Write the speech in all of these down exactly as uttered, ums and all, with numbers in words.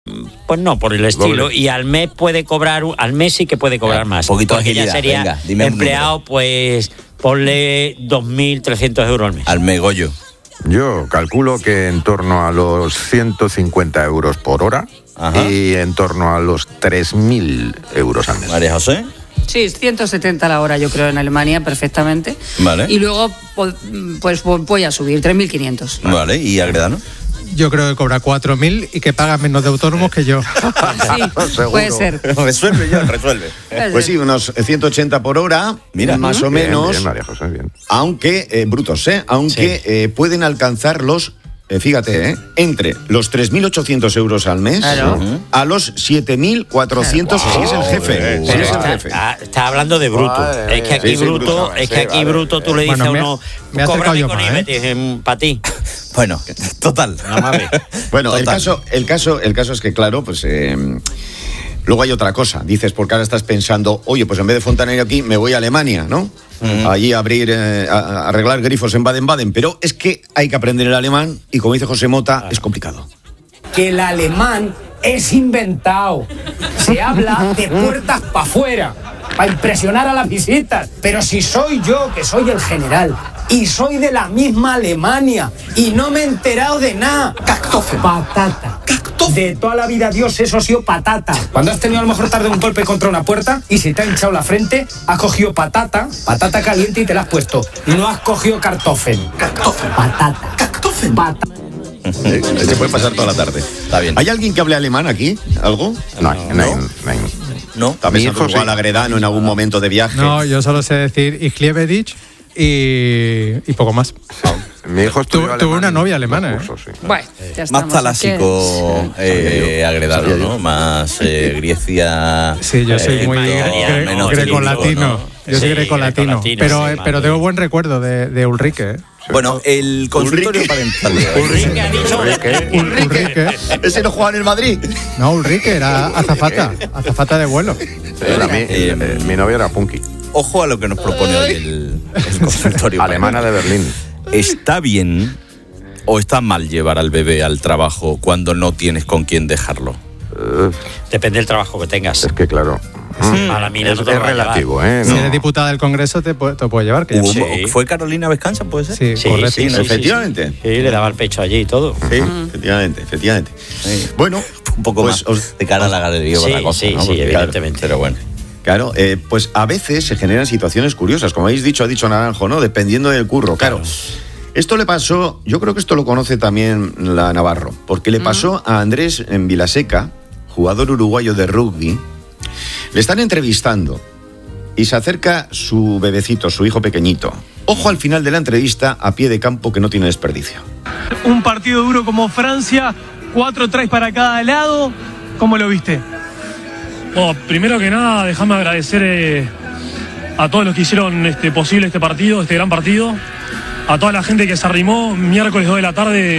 Pues no, por el estilo. Doble. Y al mes puede cobrar, al mes sí que puede cobrar más. Un poquito de porque ya agilidad. sería Venga, dime un empleado, número. pues ponle dos mil trescientos euros al mes. Al megollo. Yo calculo que en torno a los ciento cincuenta euros por hora. Ajá. Y en torno a los tres mil euros al mes. María José. Sí, ciento setenta la hora, yo creo, en Alemania, perfectamente. Vale. Y luego, pues voy a subir, tres mil quinientos. Vale, ¿y Agredano? Yo creo que cobra cuatro mil y que paga menos de autónomos que yo. Sí, puede ser. Resuelve ya, resuelve. Pues sí, unos ciento ochenta por hora, mira, más o Bien, menos. bien, María José, bien. Aunque, eh, brutos, ¿eh? Aunque Sí. eh, pueden alcanzar los, eh, fíjate, ¿eh? entre los tres mil ochocientos euros al mes Claro. a los siete mil cuatrocientos, si es el jefe. Si Pero es el está, jefe. está- está hablando de bruto. Vale, es que aquí sí, sí, bruto, bruto, es sí, que aquí vale. bruto tú le dices Bueno, a me- uno, me he acercado cóbrame yo con más, I V ¿eh? T, em, para ti. Bueno, total. Nada más ve. Bueno, el Total. caso, el caso, el caso es que, claro, pues eh, luego hay otra cosa. Dices, porque ahora estás pensando, oye, pues en vez de fontanero aquí, me voy a Alemania, ¿no? Uh-huh. Allí a abrir, eh, a, a arreglar grifos en Baden-Baden. Pero es que hay que aprender el alemán y, como dice José Mota, es complicado. Que el alemán es inventado. Se habla de puertas para afuera, para impresionar a las visitas. Pero si soy yo, que soy el general, y soy de la misma Alemania, y no me he enterado de nada. Kartoffel. Patata. Kartoffel. De toda la vida, Dios, eso ha sido patata. Cuando has tenido a lo mejor tarde un golpe contra una puerta y se te ha hinchado la frente, has cogido patata, patata caliente y te la has puesto. No has cogido Kartoffel. Kartoffel. Patata. Kartoffel. Patata. Eh, Se puede pasar toda la tarde. Está bien. ¿Hay alguien que hable alemán aquí? ¿Algo? No, no, no, no. No. ¿Está Mi pensando hijo igual sí. Agredano en algún momento de viaje? No, yo solo sé decir Ich liebe dich y, y poco más. Mi hijo estudió Tu- alemán tuve una novia en alemana, dos cursos, sí. Bueno, ya estamos. Más talásico, eh, Agredano, Sabía yo. ¿no? Más eh, Grecia. Sí, yo soy eh, muy menos- gre- menos grecolatino. cilíndrico, ¿no? Yo soy Sí, grecolatino. grecolatino, Pero, sí, eh, pero madre. tengo buen recuerdo de, de Ulrike. ¿eh? Bueno, el consultorio parental. Ulrike ha dicho. Ul- Ulrike. ¿Ese no juega en el Madrid? No, Ulrike era azafata. Azafata de vuelo. Sí, la mi, Eh, eh, mi novia era punky. Ojo a lo que nos propone hoy el, el consultorio. Alemana de Berlín. ¿Está bien o está mal llevar al bebé al trabajo cuando no tienes con quién dejarlo? Uh, Depende del trabajo que tengas. es que claro. A la mina Es, no te lo es va a llevar. relativo, ¿eh? Si No. eres diputada del Congreso, te, pu- te puedo llevar. Que ya- Hubo- Sí. ¿Fue Carolina Vescanza, puede ser? Sí, Sí, correcto. sí, sí, sí, Efectivamente. Sí, Sí, le daba el pecho allí y todo. Sí, efectivamente, efectivamente. Sí. Bueno, Un poco pues más os- de cara a la galería o Sí, otra cosa, sí, ¿no? sí, Porque, evidentemente. Pero bueno. Claro, eh, pues a veces se generan situaciones curiosas, como habéis dicho, ha dicho Naranjo, ¿no? Dependiendo del curro, claro. Esto le pasó, yo creo que esto lo conoce también la Navarro, porque le pasó a Andrés en Vilaseca, jugador uruguayo de rugby. Le están entrevistando y se acerca su bebecito, su hijo pequeñito. Ojo al final de la entrevista a pie de campo que no tiene desperdicio. Un partido duro como Francia, cuatro tries para cada lado. ¿Cómo lo viste? Bueno, primero que nada, déjame agradecer eh, a todos los que hicieron este, posible este partido, este gran partido. A toda la gente que se arrimó miércoles dos de la tarde.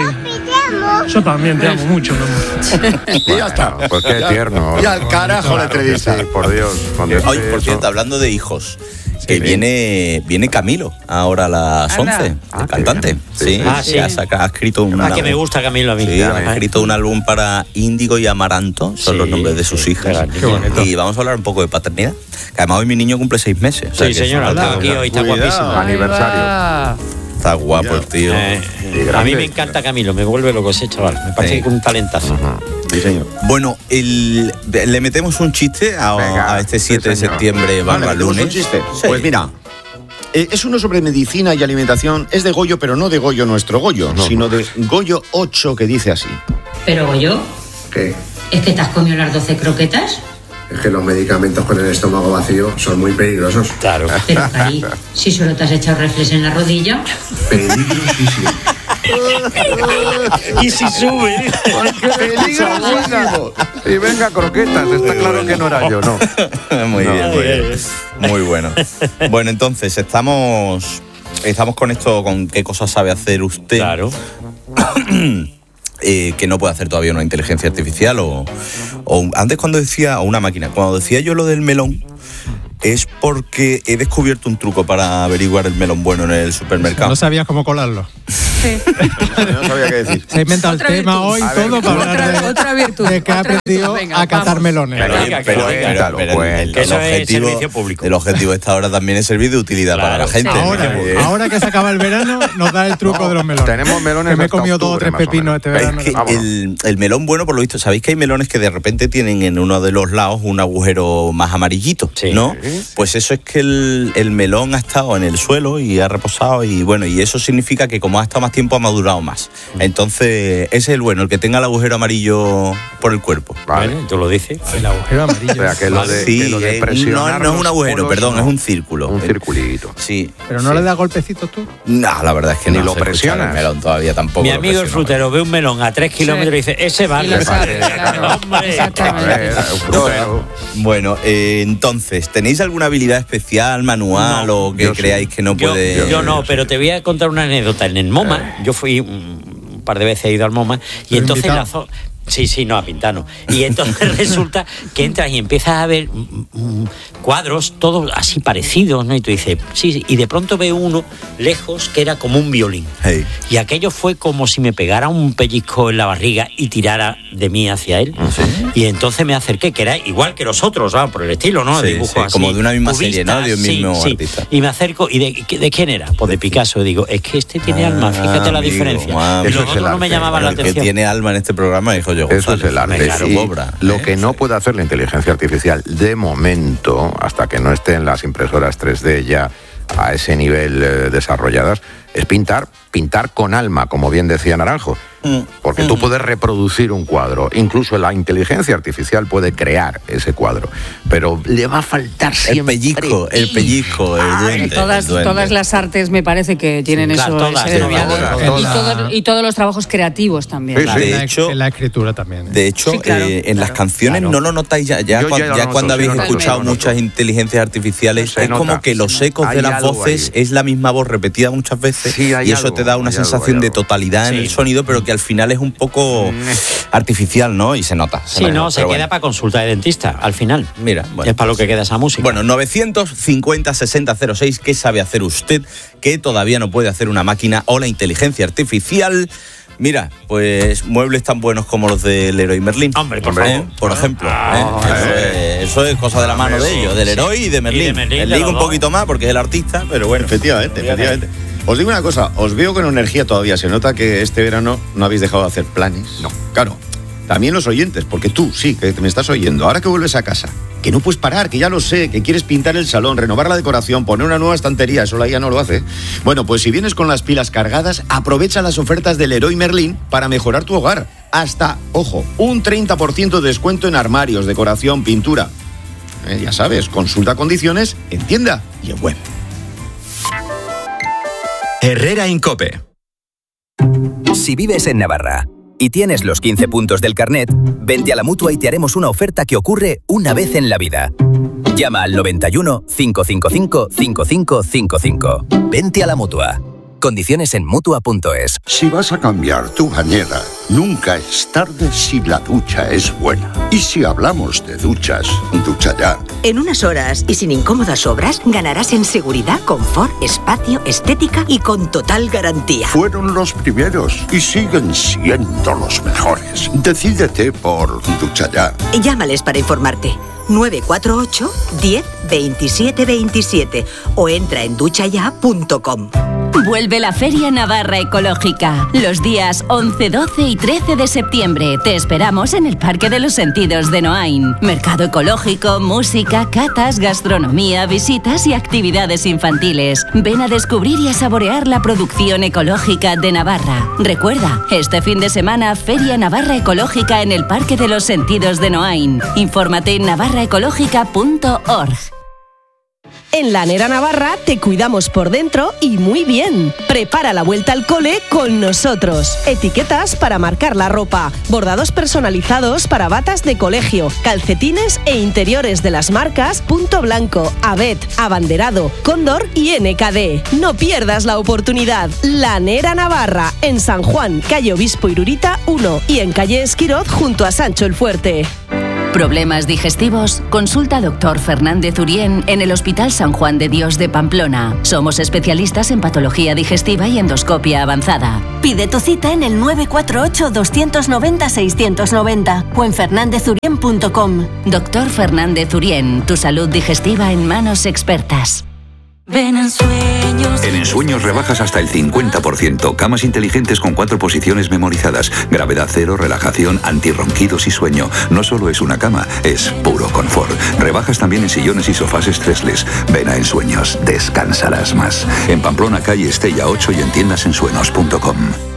Yo también te amo mucho, mi amor. Y ya está. Pues qué tierno. Y al carajo la Claro que entrevista. sí, por Dios. cuando Oye, esté por eso- cierto, hablando de hijos, que viene, viene Camilo ahora a las Anda. once, Ah, el qué cantante. bien. Sí, Sí. Ah, que sí. ha, saca- ha escrito un Ah, álbum. que me gusta Camilo a mí. Sí, Ajá. ha escrito un álbum para Índigo y Amaranto, son Sí, los nombres de sus sí, hijas. qué bonito. Y vamos a hablar un poco de paternidad. Que además hoy mi niño cumple seis meses. o sea Sí, que señora, es una- está aquí hoy, está Cuidado. guapísimo. Aniversario. Está guapo el tío. Eh, Y a grande. mí me encanta Camilo, me vuelve loco ese chaval. Me parece Sí. que es un talentazo. Sí, señor. Bueno, el- le metemos un chiste a, Venga, a este siete de sí, señor. septiembre barra Vale, ¿tenemos lunes. un chiste? Sí. Pues mira, eh, es uno sobre medicina y alimentación. Es de Goyo, pero no de Goyo nuestro Goyo, No, sino no. de Goyo ocho, que dice así. Pero yo, ¿Qué? ¿es que te has comido las doce croquetas? Es que los medicamentos con el estómago vacío son muy peligrosos. Claro. Pero, Cari, si solo te has echado reflex en la rodilla. Peligrosísimo. Y si sube. ¡Peligrosísimo! Y venga, croquetas. Está claro que no era yo, ¿no? Muy No. bien, muy bien. Muy bueno. Bueno, entonces, estamos, estamos con esto, con qué cosas sabe hacer usted. Claro. Eh, que no puede hacer todavía una inteligencia artificial o, o un- antes cuando decía, o una máquina, cuando decía yo lo del melón, es porque he descubierto un truco para averiguar el melón bueno en el supermercado. No sabías cómo colarlo. hace. No sabía qué decir. Se ha inventado Otra el tema virtud. hoy A ver, todo para otra- hablar de, otra virtud, de que ha otra aprendido virtud. Venga, a catar vamos. melones. Pero, Venga, pero- que lo pero- cuéntalo, pero el- cuéntalo. el Eso es objetivo- servicio público. El objetivo esta hora también es servir de utilidad Claro, para la gente. sí. Ahora, Eh, ahora que se acaba el verano, nos da el truco No, de los melones. tenemos melones Que me he hasta comido dos o octubre, tres más o pepinos menos. este Es verano. que Vámonos. el, el melón bueno, por lo visto, sabéis que hay melones que de repente tienen en uno de los lados un agujero más amarillito, Sí. ¿no? Pues eso es que el, el melón ha estado en el suelo y ha reposado y bueno, y eso significa que como ha estado más tiempo ha madurado más. Entonces, ese es el bueno, el que tenga el agujero amarillo por el cuerpo. Vale. Bueno, tú lo dices. El agujero O amarillo. sea, que lo de, Sí, que lo de eh, presionar no, no es un los agujero, polos, perdón, no. es un círculo. Un Eh, circulito. Sí. Pero no sí. le da golpecitos tú. No, la verdad es que Ni no lo sé escuchar presionas. el melón todavía tampoco. Mi lo amigo el presiono. frutero ve un melón a tres kilómetros y dice, ese Y vale. lo sabe, claro. Hombre. Exactamente. A ver, un frutero. Bueno, eh, entonces, ¿tenéis alguna habilidad especial, manual No, o que yo sí. creáis que no Yo, puede...? yo no, pero te voy a contar una anécdota. En el MoMA, yo fui un par de veces he ido al MoMA y Pero entonces invitado. la zo- Sí, sí, no, a Pintano. Y entonces resulta que entras y empiezas a ver mm, mm, cuadros, todos así parecidos, ¿no? Y tú dices, sí, sí, y de pronto veo uno lejos que era como un violín. Hey. Y aquello fue como si me pegara un pellizco en la barriga y tirara de mí hacia él. Y entonces me acerqué, que era igual que los otros, ¿no? Por el estilo, ¿no? Sí, Dibujos sí, así, como de una misma serie, ¿no? De un cubistas, mismo sí, sí. artista. Y me acerco, ¿y de, de quién era? Pues de Picasso. Y digo, es que este tiene alma, fíjate la amigo, diferencia. ah, Y eso los es el otros no me arte. llamaban la El que atención. tiene alma en este programa, hijo yo. Eso es el arte. Claro, Y obra, lo ¿eh? que no puede hacer la inteligencia artificial de momento, hasta que no estén las impresoras tres D ya a ese nivel eh, desarrolladas, es pintar, pintar con alma, como bien decía Naranjo. Porque tú puedes reproducir un cuadro, incluso la inteligencia artificial puede crear ese cuadro, pero le va a faltar El siempre. pellizco, el pellizco, el duende. Todas, el duende. todas las artes me parece que tienen Sí, eso. claro, todas, ese todas, desviado. todas, y, todas. todo- y todos los trabajos creativos también. Sí, claro. sí. De En la- hecho- en la escritura también. ¿eh? De hecho, Sí, claro, eh, en las claro. canciones Claro. no lo notáis ya, ya, Yo cuan- ya lo ya noto, cuando sí, habéis lo noto, escuchado lo noto. muchas inteligencias artificiales, Se es como nota, que los ecos hay de las algo voces ahí. es la misma voz repetida muchas veces Sí, hay y eso algo, te da una hay algo, sensación hay de algo. totalidad en Sí. el sonido, pero que al final es un poco artificial, ¿no? Y se nota. se Sí, nota, no, se pero queda bueno. para consulta de dentista, al final. Mira, bueno, es para lo que queda esa música. Bueno, novecientos cincuenta sesenta cero seis, ¿qué sabe hacer usted que todavía no puede hacer una máquina o la inteligencia artificial? Mira, pues muebles tan buenos como los del Leroy Merlin. Hombre, por ¿Eh? favor. Por ejemplo. Ah, ¿eh? Eso, es, eso es cosa de la mano de ellos, del Leroy y de Merlin. Y de Merlin, El de Link los un dos. poquito más porque es el artista, pero bueno. Efectivamente, efectivamente. Os digo una cosa, os veo con energía todavía. Se nota que este verano no habéis dejado de hacer planes. No. Claro. También los oyentes, porque tú sí, que me estás oyendo. Ahora que vuelves a casa, que no puedes parar, que ya lo sé, que quieres pintar el salón, renovar la decoración, poner una nueva estantería, eso la I A no lo hace. Bueno, pues si vienes con las pilas cargadas, aprovecha las ofertas del Leroy Merlin para mejorar tu hogar. Hasta, ojo, un treinta por ciento de descuento en armarios, decoración, pintura. Eh, ya sabes, consulta condiciones en tienda y en web. Herrera Incope. Si vives en Navarra y tienes los quince puntos del carnet, vente a la Mutua y te haremos una oferta que ocurre una vez en la vida. Llama al noventa y uno, cinco cinco cinco, cinco cinco cinco cinco. Vente a la Mutua. Condiciones en Mutua punto es. Si vas a cambiar tu bañera, nunca es tarde si la ducha es buena. Y si hablamos de duchas, ducha ya. En unas horas y sin incómodas obras, ganarás en seguridad, confort, espacio, estética y con total garantía. Fueron los primeros y siguen siendo los mejores. Decídete por ducha ya. Llámales para informarte. nueve cuatro ocho, diez, veintisiete veintisiete o entra en duchaya punto com. Vuelve la Feria Navarra Ecológica. Los días once, doce y trece de septiembre. Te esperamos en el Parque de los Sentidos de Noain. Mercado ecológico, música, catas, gastronomía, visitas y actividades infantiles. Ven a descubrir y a saborear la producción ecológica de Navarra. Recuerda, este fin de semana, Feria Navarra Ecológica en el Parque de los Sentidos de Noain. Infórmate en navarra ecológica punto org. En La Nera Navarra te cuidamos por dentro y muy bien. Prepara la vuelta al cole con nosotros. Etiquetas para marcar la ropa, bordados personalizados para batas de colegio, calcetines e interiores de las marcas Punto Blanco, Abet, Abanderado, Cóndor y N K D. No pierdas la oportunidad. La Nera Navarra, en San Juan, calle Obispo Irurita uno y en calle Esquiroz junto a Sancho el Fuerte. ¿Problemas digestivos? Consulta al doctor Fernández Urien en el Hospital San Juan de Dios de Pamplona. Somos especialistas en patología digestiva y endoscopia avanzada. Pide tu cita en el nueve cuatro ocho, dos nueve cero, seis nueve cero o en fernández urien punto com. Doctor Fernández Urien, tu salud digestiva en manos expertas. Ven en sueños. En Ensueños rebajas hasta el cincuenta por ciento. Camas inteligentes con cuatro posiciones memorizadas. Gravedad cero, relajación, antirronquidos y sueño. No solo es una cama, es puro confort. Rebajas también en sillones y sofás estresles. Ven a Ensueños, descansarás más. En Pamplona, calle Estella ocho y en tiendas ensueños punto com.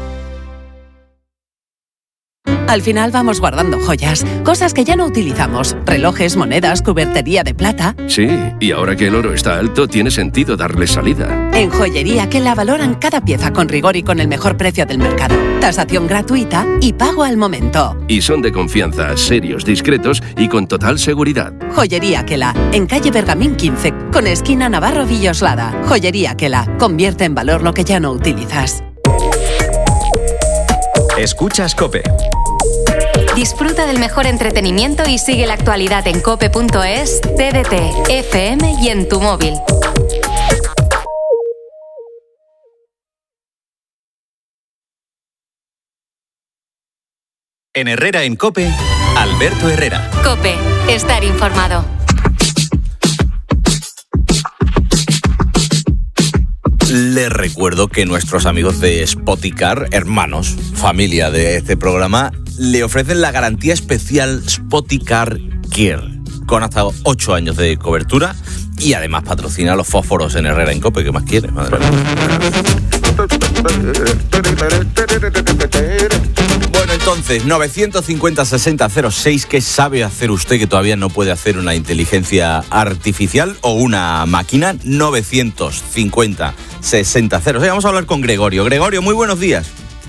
Al final vamos guardando joyas, cosas que ya no utilizamos, relojes, monedas, cubertería de plata. Sí, y ahora que el oro está alto, tiene sentido darle salida. En Joyería que la valoran cada pieza con rigor y con el mejor precio del mercado. Tasación gratuita y pago al momento. Y son de confianza, serios, discretos y con total seguridad. Joyería Quela, en calle Bergamín quince, con esquina Navarro Villoslada. Joyería Quela, convierte en valor lo que ya no utilizas. Escuchas COPE. Disfruta del mejor entretenimiento y sigue la actualidad en cope punto es, T D T, F M y en tu móvil. En Herrera en COPE, Alberto Herrera. COPE, estar informado. Les recuerdo que nuestros amigos de Spoticar, hermanos, familia de este programa, le ofrecen la garantía especial Spoticar Care, con hasta ocho años de cobertura y además patrocina los fósforos en Herrera en COPE. ¿Qué más quiere? Madre mía. Bueno, entonces, novecientos cincuenta, sesenta, cero seis, ¿qué sabe hacer usted que todavía no puede hacer una inteligencia artificial o una máquina? novecientos cincuenta, sesenta, cero seis. Vamos a hablar con Gregorio. Gregorio, muy buenos días.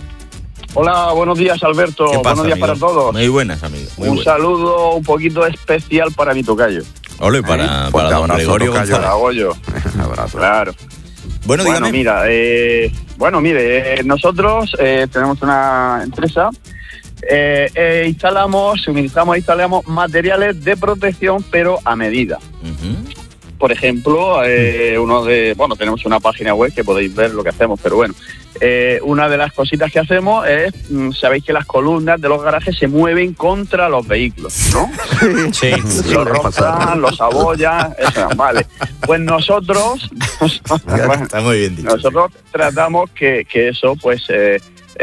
Hola, buenos días, Alberto. ¿Qué pasa, buenos días amigo? para todos. Muy buenas, amigo. Muy un buenas. saludo un poquito especial para mi tocayo. Ole, para, ¿Eh? para don Gregorio Para González. Goyo. Un abrazo. Claro. Bueno, dígame. mira, eh, bueno, mire, eh, nosotros eh, tenemos una empresa, eh, eh, instalamos, suministramos e instalamos materiales de protección, pero a medida. Por ejemplo, eh, uno de, bueno, tenemos una página web que podéis ver lo que hacemos, pero bueno, eh, una de las cositas que hacemos es, mm, sabéis que las columnas de los garajes se mueven contra los vehículos, ¿no? Sí, sí. Los rozan, los abollan, eso, vale. Pues nosotros, bueno, Está muy bien dicho. nosotros tratamos que, que eso, pues, eh,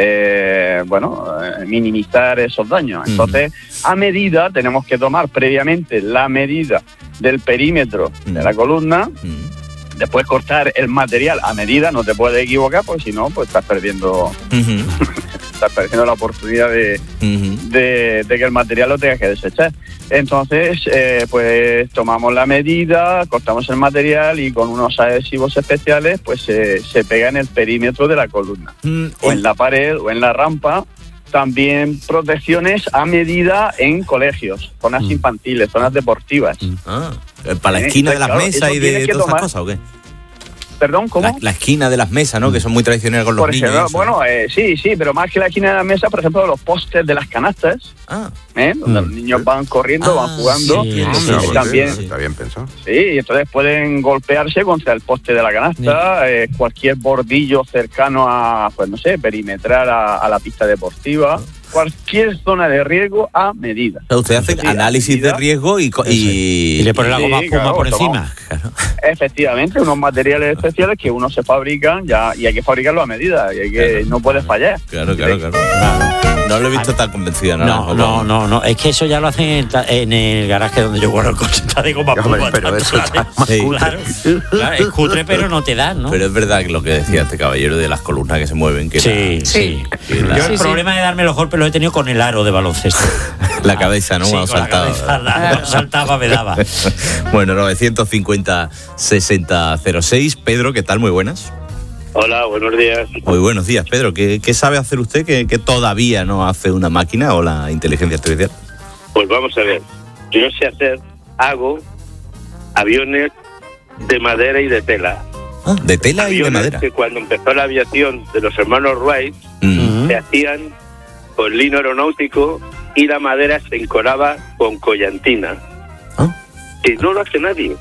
eh, bueno, eh, minimizar esos daños. Entonces, a medida, tenemos que tomar previamente la medida del perímetro de la columna, después cortar el material a medida, no te puedes equivocar, porque si no, pues estás perdiendo estás perdiendo la oportunidad de, de, de que el material lo tengas que desechar. Entonces, eh, pues tomamos la medida, cortamos el material y con unos adhesivos especiales, pues se, se pega en el perímetro de la columna, o en la pared, o en la rampa. También protecciones a medida en colegios, zonas infantiles, zonas deportivas. Ah, para la esquina de las Claro, mesas eso y tienes de que todas esas tomar. cosas, ¿o qué? ¿Perdón? ¿Cómo? La, la esquina de las mesas, ¿no? Que son muy tradicionales con los Por niños. ejemplo, y eso. bueno, eh, sí, sí, pero más que la esquina de la mesa, por ejemplo, los postes de las canastas, ah. ¿eh? donde los niños van corriendo, van jugando, sí, y sí, también, sí. Está bien pensado. sí, y entonces pueden golpearse contra el poste de la canasta, eh, cualquier bordillo cercano a, pues no sé, perimetrar a, a la pista deportiva, cualquier zona de riesgo a medida. O sea, usted hace Sí, análisis de riesgo y, co- y, Y le pone la goma Sí, espuma claro, por tomamos. encima. Efectivamente, unos materiales especiales que uno se fabrican ya y hay que fabricarlo a medida, y hay que no puedes fallar. Claro, claro, claro. No lo he visto tan convencido, ¿no? No, no, no, no, es que eso ya lo hacen en el, ta- en el garaje donde yo guardo el coche, está de goma Hombre, espuma. pero tanto, eso claro. está más Sí. cutre. Claro, claro, es cutre, pero no te da, ¿no? Pero es verdad que lo que decía este caballero de las columnas que se mueven, que Sí, la, sí. que la, Yo el problema de darme los golpes lo he tenido con el aro de baloncesto. la cabeza, ¿no? Sí, Cuando con la saltaba. cabeza, la- cuando saltaba me daba. Bueno, novecientos cincuenta, sesenta, cero seis. Pedro, ¿qué tal? Muy buenas. Hola, buenos días. Muy buenos días, Pedro. ¿Qué, qué sabe hacer usted que, que todavía no hace una máquina o la inteligencia artificial? Pues vamos a ver. Yo sé hacer, hago aviones de madera y de tela. Ah, de tela y de Aviones madera. que cuando empezó la aviación de los hermanos Wright, Mm. se hacían con lino aeronáutico y la madera se encoraba con collantina. ¿Ah? Que no lo hace nadie.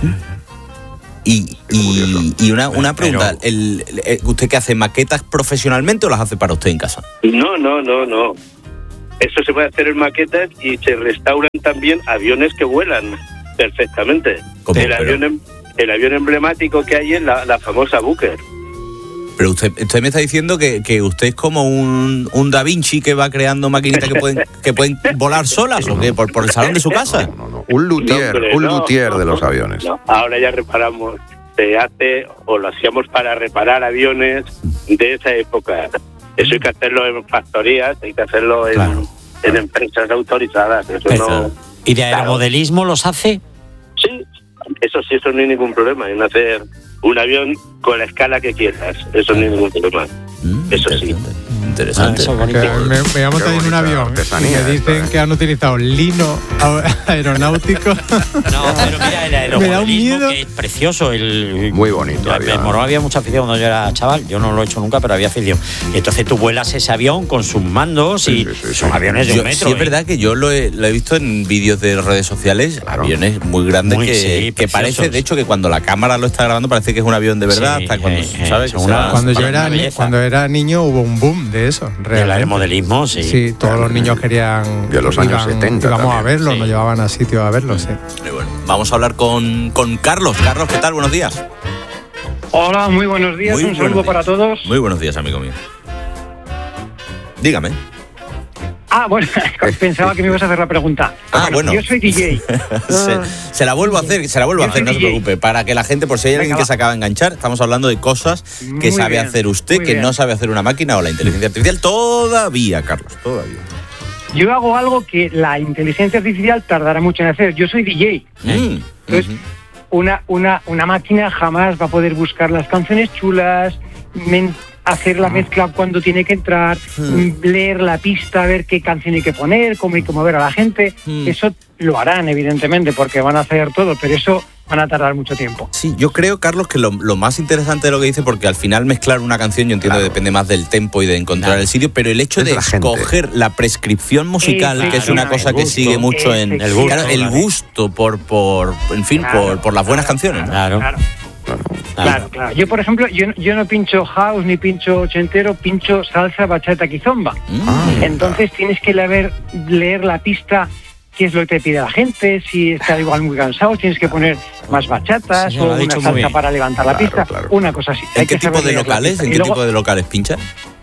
Y, y, y una, una pregunta, el, el, ¿usted qué hace? ¿Maquetas profesionalmente o las hace para usted en casa? No, no, no, no. Eso se puede hacer en maquetas y se restauran también aviones que vuelan perfectamente. ¿Cómo? El Pero- avión, em- el avión emblemático que hay es la, la famosa Booker. Pero usted, usted me está diciendo que, que usted es como un, un Da Vinci que va creando maquinitas que pueden, que pueden volar solas, ¿o qué? ¿Por, por el salón de su casa? Un luthier, No, hombre, un no, luthier no, de los no. aviones. No, ahora ya reparamos, se hace o lo hacíamos para reparar aviones de esa época. Eso hay que hacerlo en factorías, hay que hacerlo en, Claro. en empresas autorizadas. Eso no, ¿Y de claro. aeromodelismo los hace? Sí, eso sí, eso no hay ningún problema en hacer un avión con la escala que quieras. Eso no hay ningún problema. Eso sí. Interesante. Ah, eso es Que bonito. me, me voy a montar en un avión y artesanía me dicen esta, ¿eh? que han utilizado lino a- aeronáutico. No, pero mira, el Me da un aeromodelismo miedo. que es precioso. El, Muy bonito Ya, avión. En Morón había mucha afición cuando yo era chaval. Yo no lo he hecho nunca, pero había afición. Y entonces tú vuelas ese avión con sus mandos y Sí, sí, sí, son sí. aviones de Yo- un metro. sí es ¿eh? verdad que yo lo he, lo he visto en vídeos de redes sociales, Claro. aviones muy grandes Muy, que, sí, que preciosos. parece, de hecho, que cuando la cámara lo está grabando parece que es un avión de verdad, Sí, hasta cuando, eh, eh, ¿sabes? son Que se una- va- Cuando yo, para era, una ni- belleza. cuando era niño hubo un boom de eso, El realmente. aeromodelismo, sí. Sí, todos los niños querían. Y en los años setenta Íbamos a también. verlo, Sí. nos llevaban a sitios a verlo, sí. Muy bueno. Vamos a hablar con, con Carlos. Carlos, ¿qué tal? Buenos días. Hola, muy buenos días, Muy un saludo buenos para días. todos. Muy buenos días, amigo mío. Dígame. Ah, bueno, pensaba que me ibas a hacer la pregunta. Ah, bueno. Yo soy D J. se, se la vuelvo a hacer, se la vuelvo a Yo hacer, soy no se D J. preocupe. Para que la gente, por si hay alguien Venga, que va. se acaba de enganchar, estamos hablando de cosas que Muy sabe bien, hacer usted, muy que bien. no sabe hacer una máquina o la inteligencia artificial. Todavía, Carlos, todavía. Yo hago algo que la inteligencia artificial tardará mucho en hacer. Yo soy D J. Mm, Entonces, ujú. una, una, una máquina jamás va a poder buscar las canciones chulas, men- hacer la mezcla cuando tiene que entrar, Hmm. leer la pista, ver qué canción hay que poner, cómo hay que mover a la gente. Hmm. Eso lo harán, evidentemente, porque van a hacer todo, pero eso van a tardar mucho tiempo. Sí, yo creo, Carlos, que lo, lo más interesante de lo que dice, porque al final mezclar una canción, yo entiendo que depende más del tempo y de encontrar Claro. el sitio, pero el hecho Es de la gente. escoger la prescripción musical, Sí, que es claro, una el cosa que gusto. sigue mucho en El gusto, claro, el claro. gusto por, por en fin, Claro, por, por las buenas claro, canciones. ¿no? Claro. Claro. Claro. Claro, claro. Yo, por ejemplo, yo, yo no pincho house ni pincho ochentero, pincho salsa, bachata, kizomba. Mm. Entonces tienes que leer, leer la pista, qué es lo que te pide la gente, si está igual muy cansado, tienes que poner más bachatas Sí, lo o ha una dicho muy salsa bien. para levantar la Claro, pista, claro. una cosa así. ¿En Hay qué que tipo saber de leer la locales? pista. ¿En Y qué luego, tipo de locales pincha?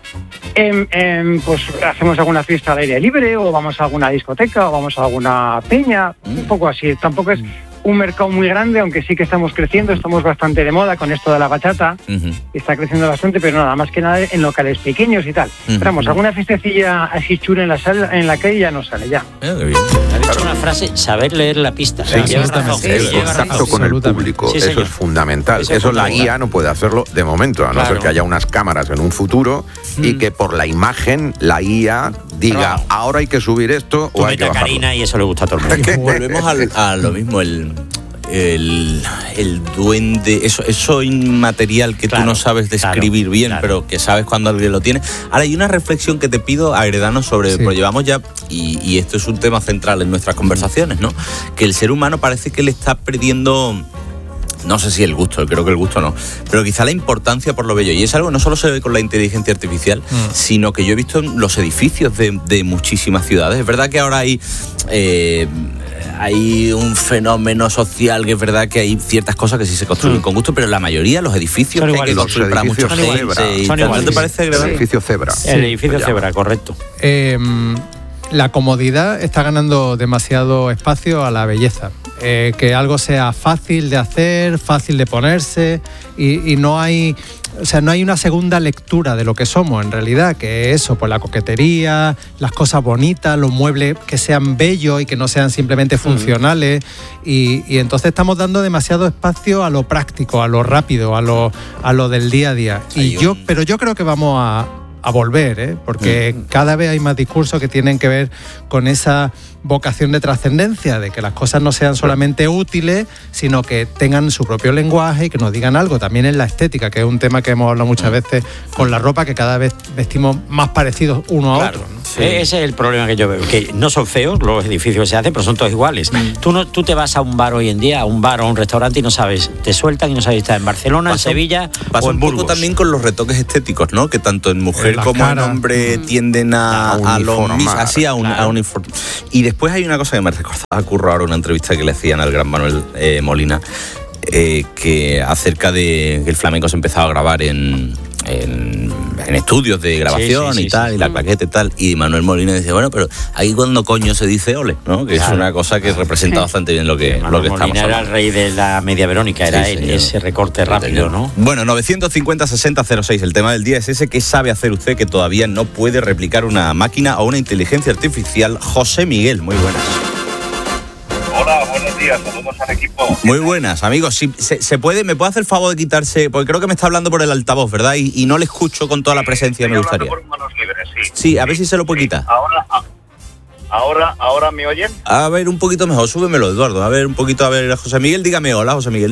em, em, pues hacemos alguna fiesta al aire libre o vamos a alguna discoteca o vamos a alguna peña, un poco así. Tampoco es un mercado muy grande, aunque sí que estamos creciendo, estamos bastante de moda con esto de la bachata. Ujú. Está creciendo bastante, pero nada más que nada en locales pequeños y tal. Ujú. Pero vamos, alguna fiestecilla así chula en la sala, en la calle ya no sale ya. Eh, qué bien. Ha dicho una frase, saber leer la pista. Sí, Lleva razón, el lleva razón. contacto con el Absolutamente. público, Sí, eso señor. es fundamental. Eso Eso, es la fundamental. guía no puede hacerlo de momento, a no Claro. ser que haya unas cámaras en un futuro y que por la imagen la I A diga, Claro. ahora hay que subir esto Tú o hay mete que a bajarlo. Karina y eso le gusta a todo el mundo. Volvemos al- a lo mismo, el, el, el duende, eso, eso inmaterial que Claro, tú no sabes describir claro, bien, claro. pero que sabes cuando alguien lo tiene. Ahora, hay una reflexión que te pido, Agredano, sobre, Sí. porque llevamos ya, y, y esto es un tema central en nuestras conversaciones, ¿no? Que el ser humano parece que le está perdiendo... No sé si el gusto, creo que el gusto no, pero quizá la importancia por lo bello. Y es algo que no solo se ve con la inteligencia artificial, Mm. sino que yo he visto en los edificios de, de muchísimas ciudades. Es verdad que ahora hay, eh, hay un fenómeno social, que es verdad que hay ciertas cosas que sí se construyen Mm. con gusto, pero la mayoría, los edificios Son que hay que iguales. construir Los para mucha edificios gente Zebra. y Son tal. ¿No iguales. te parece El agradable? edificio Zebra. El edificio se Zebra, llama. correcto. Eh, la comodidad está ganando demasiado espacio a la belleza. Eh, que algo sea fácil de hacer, fácil de ponerse y, y no hay, o sea, no hay una segunda lectura de lo que somos en realidad, que es eso, pues la coquetería, las cosas bonitas, los muebles que sean bellos y que no sean simplemente funcionales y, y entonces estamos dando demasiado espacio a lo práctico, a lo rápido, a lo, a lo del día a día. Y Hay yo, un- pero yo creo que vamos a a volver, ¿eh? Porque cada vez hay más discursos que tienen que ver con esa vocación de trascendencia, de que las cosas no sean solamente útiles, sino que tengan su propio lenguaje y que nos digan algo. También en la estética, que es un tema que hemos hablado muchas veces con la ropa, que cada vez vestimos más parecidos uno a Claro. otro, ¿no? Sí. Ese es el problema que yo veo, que no son feos los edificios que se hacen, pero son todos iguales. Mm. Tú no, tú te vas a un bar hoy en día, a un bar o a un restaurante y no sabes, te sueltan y no sabes si estás en Barcelona, pasa, en Sevilla pasa o en un Burgos. Poco también con los retoques estéticos, ¿no? Que tanto en mujer en como cara. en hombre mm. tienden a, a, a lo mismo, así a, un, claro. a uniformar. Y después hay una cosa que me recordaba Curro ahora, una entrevista que le hacían al gran Manuel eh, Molina, eh, que acerca de que el flamenco se empezaba a grabar en, en, en estudios de grabación sí, sí, y sí, tal, sí, y sí. la claqueta y tal, y Manuel Molina dice, bueno, pero ahí cuando coño se dice ole, ¿no? Que claro. es una cosa que representa bastante bien lo que, lo que estamos Molina era el rey de la media Verónica, era sí, él, ese recorte rápido, ¿no? Bueno, novecientos cincuenta sesenta cero seis, el tema del día es ese. ¿Qué sabe hacer usted que todavía no puede replicar una máquina o una inteligencia artificial? José Miguel, muy buenas. Hola, buenos días, saludos al equipo. Muy buenas, amigos. Si, se, se puede, ¿me puede hacer el favor de quitarse? Porque creo que me está hablando por el altavoz, ¿verdad? Y, y no le escucho con toda la presencia, sí, me gustaría. Por manos libres, sí. Sí, a ver si se lo puede quitar. Ahora, ahora, ahora me oyen. A ver, un poquito mejor, súbemelo, Eduardo. A ver, un poquito, a ver, José Miguel, dígame hola, José Miguel.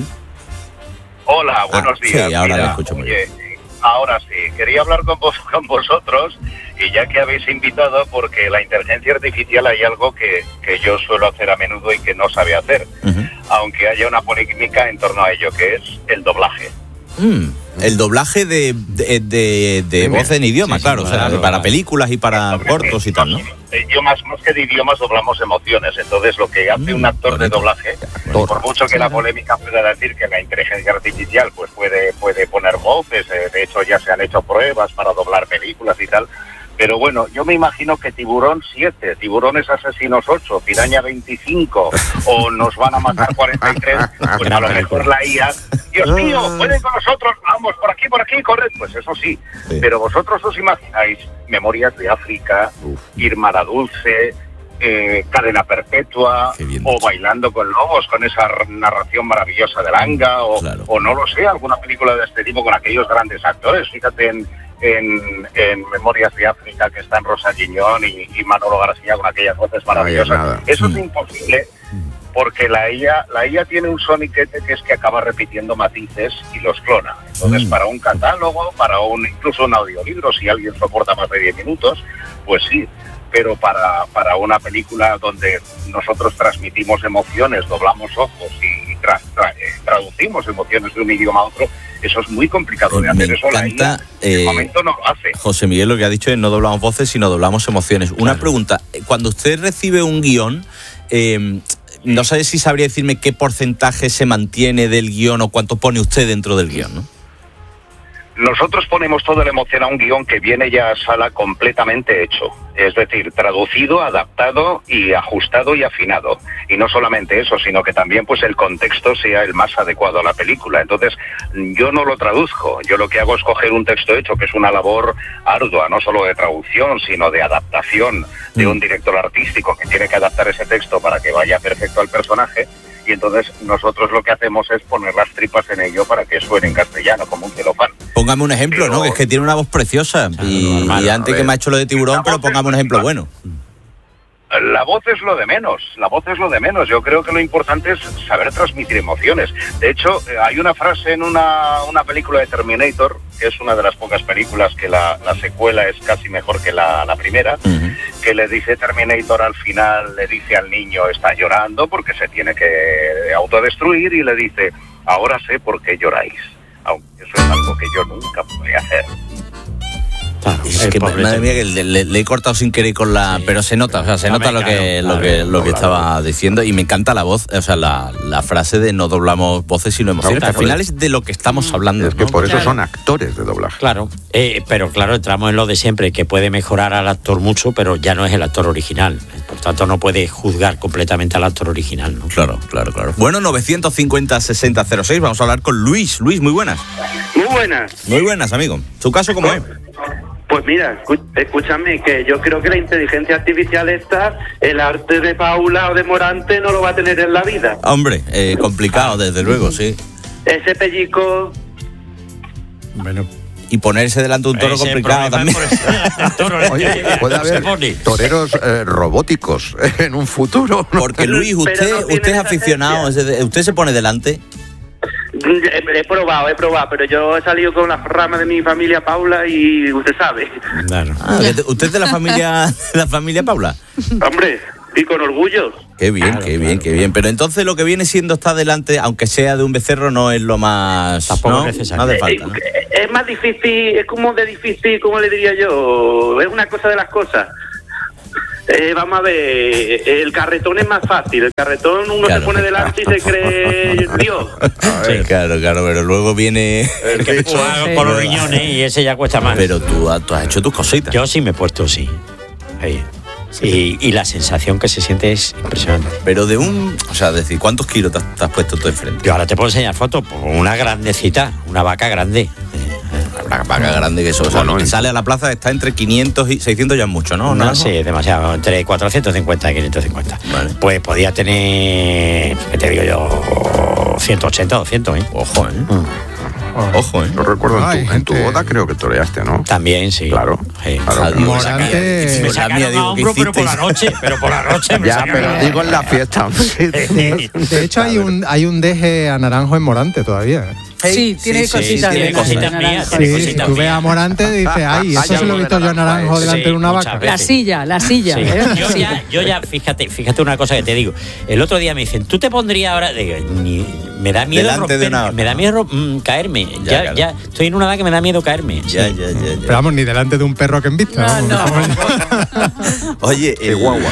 Hola, buenos ah, días. Sí, ahora Mira, le escucho muy bien. Ahora sí, quería hablar con, vos, con vosotros, y ya que habéis invitado, porque la inteligencia artificial hay algo que, que yo suelo hacer a menudo y que no sabe hacer, uh-huh. aunque haya una polémica en torno a ello, que es el doblaje. Mm, el doblaje de, de, de, de voz en idioma, sí, claro, sí, o sea, claro, para películas y para cortos y tal, ¿no? Idiomas, más que de idiomas, doblamos emociones. Entonces, lo que hace mm, un actor de doblaje, actor. por mucho que la polémica pueda decir que la inteligencia artificial pues puede, puede poner voces, eh, de hecho ya se han hecho pruebas para doblar películas y tal, pero bueno, yo me imagino que Tiburón siete, Tiburones Asesinos ocho, Piraña veinticinco, o Nos van a matar cuarenta y tres, pues a lo mejor la I A, Dios mío, pueden con nosotros, vamos, por aquí, por aquí, corred, pues eso sí, sí. Pero vosotros os imagináis Memorias de África, Uf. Irma la Dulce, eh, Cadena Perpetua, o Bailando con Lobos, con esa narración maravillosa de Langa, o, claro. o no lo sé, alguna película de este tipo con aquellos grandes actores, fíjate en... En, en Memorias de África, que están Rosa Guiñón y, y Manolo García con aquellas voces maravillosas. Eso mm. es imposible porque la I A, la I A tiene un soniquete que es que acaba repitiendo matices y los clona. Entonces, mm. para un catálogo, para un incluso un audiolibro, si alguien soporta más de diez minutos, pues sí. Pero para, para una película donde nosotros transmitimos emociones, doblamos ojos y tra, tra, eh, traducimos emociones de un idioma a otro, eso es muy complicado de hacer. Me eso encanta, la I A, en eh, el momento no lo hace. José Miguel lo que ha dicho es no doblamos voces, sino doblamos emociones. Claro. Una pregunta, cuando usted recibe un guión, eh, no sé si sabría decirme qué porcentaje se mantiene del guión o cuánto pone usted dentro del guión, ¿no? Nosotros ponemos toda la emoción a un guión que viene ya a sala completamente hecho. Es decir, traducido, adaptado y ajustado y afinado. Y no solamente eso, sino que también pues el contexto sea el más adecuado a la película. Entonces, yo no lo traduzco. Yo lo que hago es coger un texto hecho, que es una labor ardua, no solo de traducción, sino de adaptación de un director artístico que tiene que adaptar ese texto para que vaya perfecto al personaje. Y entonces nosotros lo que hacemos es poner las tripas en ello para que suene en castellano, como un celofán. Póngame un ejemplo, pero, ¿no? Que es que tiene una voz preciosa. Claro, y, normal, y antes que me ha hecho lo de Tiburón, pero póngame un ejemplo bueno. La voz es lo de menos, la voz es lo de menos. Yo creo que lo importante es saber transmitir emociones. De hecho, hay una frase en una, una película de Terminator, que es una de las pocas películas que la, la secuela es casi mejor que la, la primera, uh-huh. que le dice Terminator al final, le dice al niño, está llorando porque se tiene que autodestruir, y le dice, ahora sé por qué lloráis. Aunque eso es algo que yo nunca podría hacer. Claro, es que madre mía, que le, le, le he cortado sin querer con la, sí, pero se nota, o sea, se nota lo que, lo que, lo que estaba diciendo, y me encanta la voz, o sea, la, la frase de no doblamos voces sino emociones, claro, al final es de lo que estamos hablando. Es que ¿no? por eso claro. son actores de doblaje. Claro, eh, pero claro, entramos en lo de siempre, que puede mejorar al actor mucho, pero ya no es el actor original, por tanto no puede juzgar completamente al actor original, ¿no? Claro, claro, claro. Bueno, novecientos cincuenta sesenta cero seis, vamos a hablar con Luis. Luis, muy buenas. Muy buenas. Muy buenas, amigo. ¿Su caso cómo es? Pues mira, escúchame, que yo creo que la inteligencia artificial esta, el arte de Paula o de Morante no lo va a tener en la vida. Hombre, eh, complicado, desde luego, sí. Ese pellizco... Bueno... Y ponerse delante de un toro complicado también. Oye, puede haber toreros eh, robóticos en un futuro, ¿no? Porque Luis, usted, usted es aficionado, usted se pone delante... He probado, he probado, pero yo he salido con las ramas de mi familia Paula y usted sabe. Claro. Ah, ¿usted es de la familia, de la familia Paula? Hombre, y con orgullo. Qué bien, Claro, qué claro. bien, qué bien. Pero entonces lo que viene siendo está delante, aunque sea de un becerro, no es lo más... Tampoco ¿no? es necesario. No hace falta, ¿no? Es más difícil, es como de difícil, ¿cómo le diría yo? Es una cosa de las cosas. Eh, vamos a ver, el carretón es más fácil. El carretón uno Claro. se pone delante y se cree Dios. Sí, claro, claro, pero luego viene... El que empuja con los riñones y ese ya cuesta más. Pero tú, has- tú has hecho tus cositas. Yo sí me he puesto, sí. Ahí. Y, y la sensación que se siente es impresionante. Pero de un... O sea, decir, ¿cuántos kilos te has, te has puesto tú enfrente? Yo ahora te puedo enseñar fotos, pues, una grandecita, una vaca grande. Una vaca grande que eso, o sea, Bueno, lo que en- sale a la plaza está entre quinientos y seiscientos ya es mucho, ¿no? No, ¿No? sé, demasiado, entre cuatrocientos cincuenta y quinientos cincuenta. Vale. Pues podía tener, ¿qué te digo yo? ciento ochenta, doscientos, ¿eh? Ojo, ¿eh? Mm. Ojo, ¿eh? Yo recuerdo en Ay, tu, en tu gente- boda creo que toreaste, ¿no? También, sí. Claro. Sí. Claro, Adiós, claro. Morante- esa Me calle- la mía, sacaron a digo, ¿qué hombro, pero por la hicisteis? noche, pero por la noche me Ya, sacaron pero a- digo en la fiesta. De, de hecho, hay un, hay un deje a Naranjo en Morante todavía. Sí, tiene cositas tiene de cositas naranja. mías, Sí, tiene si cositas tú ves mías. a Morante, dices, ay, eso Hay se lo he algo visto de yo a naranja, Naranjo ¿eh? delante Sí, de una muchas vaca. veces. La silla, la silla. Sí. ¿eh? Yo Sí. ya, yo ya, fíjate, fíjate una cosa que te digo. El otro día me dicen, ¿tú te pondrías ahora? Digo, ni- me da miedo Delante de romper- una- me da miedo mm, caerme. Ya, Ya, claro. ya, estoy en una edad que me da miedo caerme. Ya, Sí. ya, ya, ya. Pero vamos, ni delante de un perro que en vista. No, vamos. no. Oye, Qué el, guagua.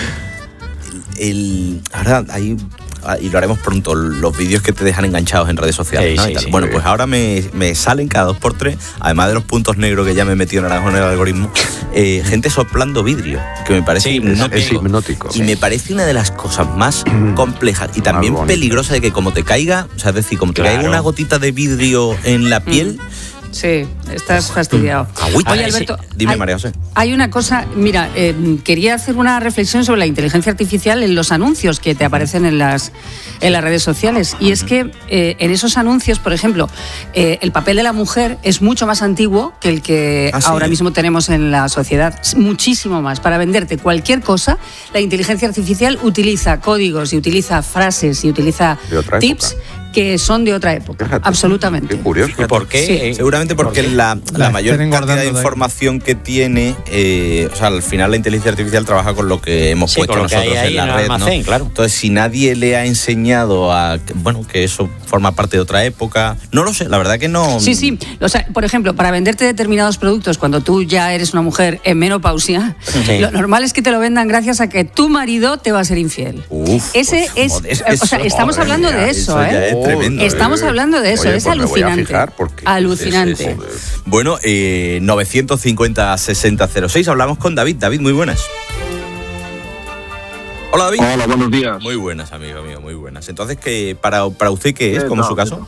el- ahora hay, ah, y lo haremos pronto, los vídeos que te dejan enganchados en redes sociales. Sí, ¿no? sí, Y tal. sí. Bueno, Sí. pues ahora me, me salen cada dos por tres, además de los puntos negros que ya me he metido Naranjo en el algoritmo, eh, gente soplando vidrio, que me parece Sí, hipnótico. Es hipnótico. Y me parece una de las cosas más complejas y también Más bonito. peligrosa de que como te caiga, o sea, es decir, como te Claro. caiga una gotita de vidrio en la piel, Sí, estás fastidiado. agüita. Oye, Ahora, sí. Alberto, Dime, hay, María José. hay una cosa, mira, eh, quería hacer una reflexión sobre la inteligencia artificial en los anuncios que te aparecen en las, en las redes sociales. Y es que eh, en esos anuncios, por ejemplo, eh, el papel de la mujer es mucho más antiguo que el que ¿Ah, sí? ahora mismo tenemos en la sociedad. Muchísimo más. Para venderte cualquier cosa, la inteligencia artificial utiliza códigos y utiliza frases y utiliza De otra tips época. que son de otra época. Fíjate. Absolutamente. Qué curioso. ¿Y por qué? Sí. Eh, Seguramente porque ¿por qué? la, la La mayor estén cantidad engordando de de ahí. información que tiene, eh, o sea, al final la inteligencia artificial trabaja con lo que hemos Sí, puesto con lo que hay nosotros ahí en la en el red, ¿no? almacén, claro. Entonces, si nadie le ha enseñado a, que- bueno, que eso forma parte de otra época, no lo sé, la verdad que no. Sí, sí. O sea, por ejemplo, para venderte determinados productos cuando tú ya eres una mujer en menopausia, Sí. lo normal es que te lo vendan gracias a que tu marido te va a ser infiel. Uf, Ese pues, es, joder, o sea, eso, estamos madre hablando mía, de eso, ya ¿eh? es tremendo, Estamos eh. hablando de eso, Oye, es pues me voy a alucinante. fijar porque- Alucinante. Sí, sí, sí. Bueno, eh, novecientos cincuenta sesenta cero seis, hablamos con David. David, muy buenas. Hola, David. Hola, buenos días. Muy buenas, amigo mío, muy buenas. Entonces, ¿qué, para, para usted qué es, Eh, como no, su caso?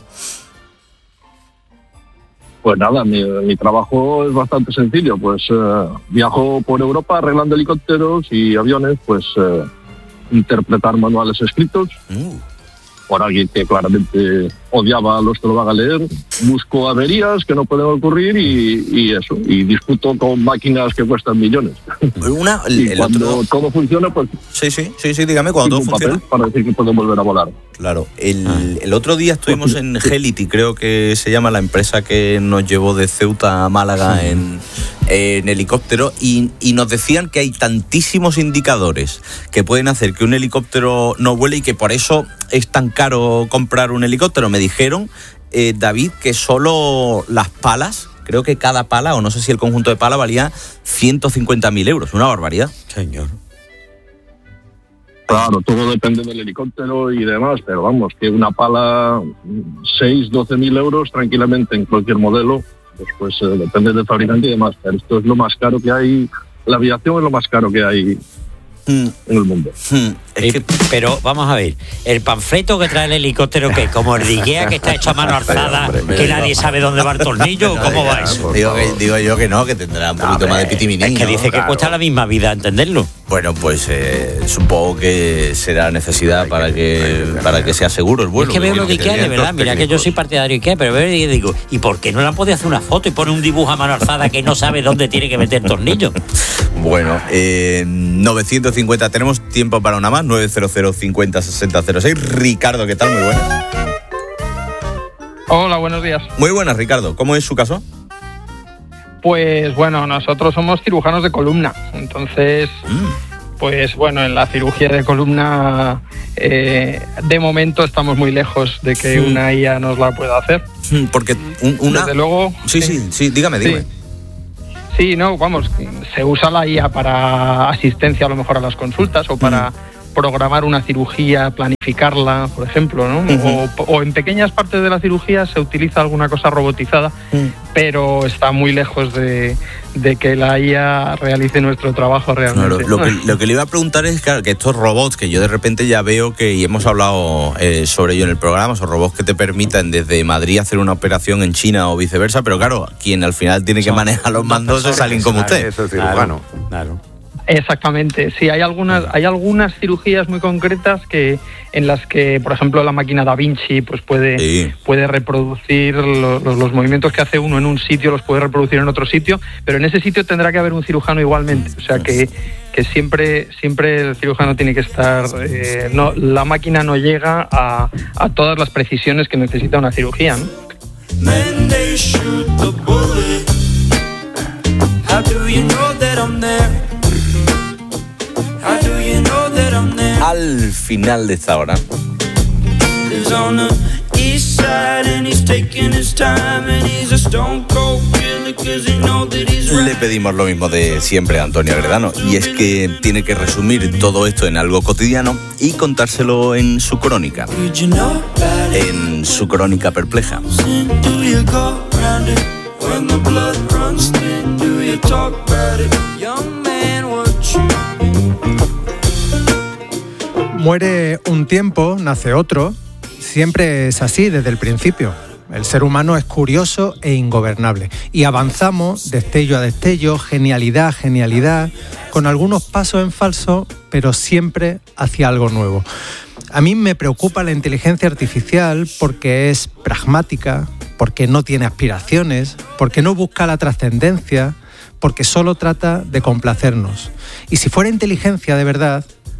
Pues nada, mi, mi trabajo es bastante sencillo. Pues eh, viajo por Europa arreglando helicópteros y aviones, pues eh, interpretar manuales escritos Uh, por alguien que claramente odiaba a los que lo van a leer. Busco averías que no pueden ocurrir y, y eso. Y discuto con máquinas que cuestan millones. Una, el, y el cuando otro... todo funciona, pues Sí, sí, sí, sí, dígame, cuando todo firmo un papel funciona. para decir que pueden volver a volar. Claro, el, el otro día estuvimos en Gelity, creo que se llama la empresa que nos llevó de Ceuta a Málaga en, en helicóptero, y, y nos decían que hay tantísimos indicadores que pueden hacer que un helicóptero no vuele y que por eso es tan caro comprar un helicóptero. Me dijeron, eh, David, que solo las palas, creo que cada pala, o no sé si el conjunto de pala, valía ciento cincuenta mil euros, una barbaridad. Señor. Claro, todo depende del helicóptero y demás, pero vamos, que una pala seis, doce mil euros tranquilamente en cualquier modelo, pues, pues eh, depende del fabricante y demás, pero esto es lo más caro que hay, la aviación es lo más caro que hay Mm. en el mundo. Mm. Es Eh, que Pero vamos a ver, el panfleto que trae el helicóptero, que como el de Ikea, que está hecho a mano alzada, Hombre, que nadie sabe dónde va el tornillo, ¿cómo va eso? Digo, que, digo yo que no, que tendrá un poquito más de pitiminín. Es que ¿no? dice que Claro. cuesta la misma vida entenderlo. Bueno, pues eh, supongo que será necesidad para que para que sea seguro el vuelo. es que veo me lo de imagino Ikea, de serían verdad, los mira que yo técnicos. soy partidario de Ikea, pero veo y digo, ¿y por qué no le han podido hacer una foto y pone un dibujo a mano alzada que no sabe dónde tiene que meter tornillo? Bueno, eh, novecientos cincuenta, tenemos tiempo para una más, nueve cero cero cincuenta sesenta cero seis. Ricardo, ¿qué tal? Muy buenas. Hola, buenos días. Muy buenas, Ricardo. ¿Cómo es su caso? Pues bueno, nosotros somos cirujanos de columna, entonces, mm. pues bueno, en la cirugía de columna eh, de momento estamos muy lejos de que sí. una I A nos la pueda hacer. Porque un, una... Desde luego... Sí, sí, sí, dígame, dígame. Sí. Sí, no, vamos, se usa la I A para asistencia a lo mejor a las consultas o para mm. programar una cirugía, planificarla, por ejemplo, ¿no? Uh-huh. O, o en pequeñas partes de la cirugía se utiliza alguna cosa robotizada, mm. pero está muy lejos de, de que la I A realice nuestro trabajo realmente. Claro, lo, que, lo que le iba a preguntar es claro, que estos robots que yo de repente ya veo que, y hemos hablado eh, sobre ello en el programa, son robots que te permitan desde Madrid hacer una operación en China o viceversa, pero claro, quien al final tiene que manejar los mandos es alguien como usted. Eso es cirujano. Claro, claro. Exactamente, sí, hay algunas hay algunas cirugías muy concretas que en las que, por ejemplo, la máquina Da Vinci pues puede sí. puede reproducir los, los movimientos que hace uno en un sitio, los puede reproducir en otro sitio, pero en ese sitio tendrá que haber un cirujano igualmente, o sea que que siempre siempre el cirujano tiene que estar, eh, no, la máquina no llega a, a todas las precisiones que necesita una cirugía, ¿no? Al final de esta hora le pedimos lo mismo de siempre a Antonio Agredano, y es que tiene que resumir todo esto en algo cotidiano y contárselo en su crónica, en su crónica perpleja. Muere un tiempo, nace otro. Siempre es así desde el principio. El ser humano es curioso e ingobernable. Y avanzamos destello a destello, genialidad a genialidad, con algunos pasos en falso, pero siempre hacia algo nuevo. A mí me preocupa la inteligencia artificial porque es pragmática, porque no tiene aspiraciones, porque no busca la trascendencia, porque solo trata de complacernos. Y si fuera inteligencia de verdad,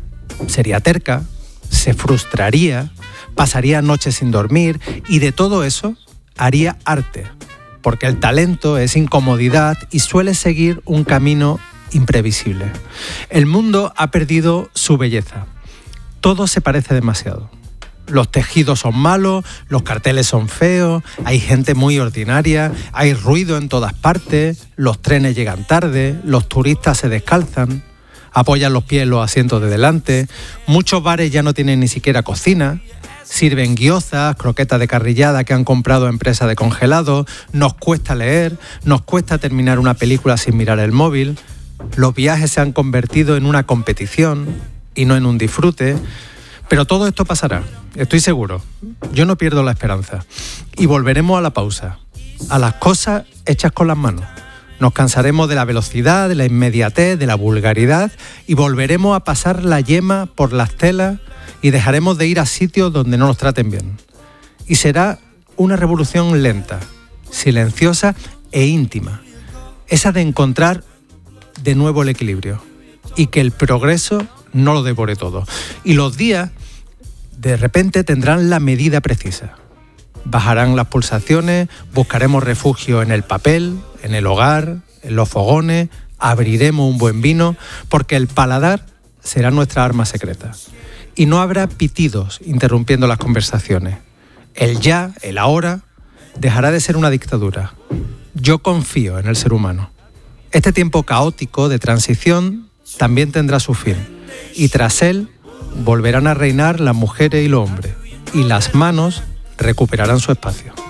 sería terca, se frustraría, pasaría noches sin dormir y de todo eso haría arte, porque el talento es incomodidad y suele seguir un camino imprevisible. El mundo ha perdido su belleza. Todo se parece demasiado. Los tejidos son malos, los carteles son feos, hay gente muy ordinaria, hay ruido en todas partes, los trenes llegan tarde, los turistas se descalzan, apoyan los pies en los asientos de delante, muchos bares ya no tienen ni siquiera cocina, sirven gyozas, croquetas de carrillada que han comprado empresas de congelado, nos cuesta leer, nos cuesta terminar una película sin mirar el móvil, los viajes se han convertido en una competición y no en un disfrute. Pero todo esto pasará, estoy seguro. Yo no pierdo la esperanza. Y volveremos a la pausa, a las cosas hechas con las manos. Nos cansaremos de la velocidad, de la inmediatez, de la vulgaridad y volveremos a pasar la yema por las telas y dejaremos de ir a sitios donde no nos traten bien. Y será una revolución lenta, silenciosa e íntima. Esa de encontrar de nuevo el equilibrio y que el progreso no lo devore todo. Y los días, de repente, tendrán la medida precisa. Bajarán las pulsaciones, buscaremos refugio en el papel, en el hogar, en los fogones, abriremos un buen vino, porque el paladar será nuestra arma secreta. Y no habrá pitidos interrumpiendo las conversaciones. El ya, el ahora, dejará de ser una dictadura. Yo confío en el ser humano. Este tiempo caótico de transición también tendrá su fin. Y tras él volverán a reinar las mujeres y los hombres, y las manos recuperarán su espacio.